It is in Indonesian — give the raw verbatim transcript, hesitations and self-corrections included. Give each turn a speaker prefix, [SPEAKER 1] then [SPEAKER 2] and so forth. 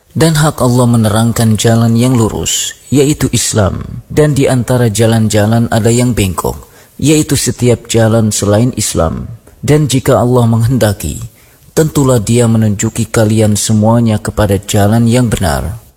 [SPEAKER 1] Dan hak Allah menerangkan jalan yang lurus, yaitu Islam. Dan di antara jalan-jalan ada yang bengkok, yaitu setiap jalan selain Islam. Dan jika Allah menghendaki, tentulah Dia menunjuki kalian semuanya kepada jalan yang benar.